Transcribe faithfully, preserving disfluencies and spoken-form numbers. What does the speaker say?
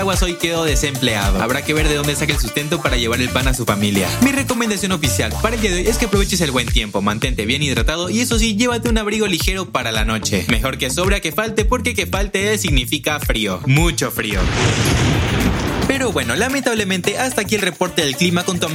Aguas hoy quedó desempleado. Habrá que ver de dónde saque el sustento para llevar el pan a su familia. Mi recomendación oficial para el día de hoy es que aproveches el buen tiempo, mantente bien hidratado y eso sí, llévate un abrigo ligero para la noche. Mejor que sobra que falte, porque que falte significa frío, mucho frío. Pero bueno, lamentablemente hasta aquí el reporte del clima con tu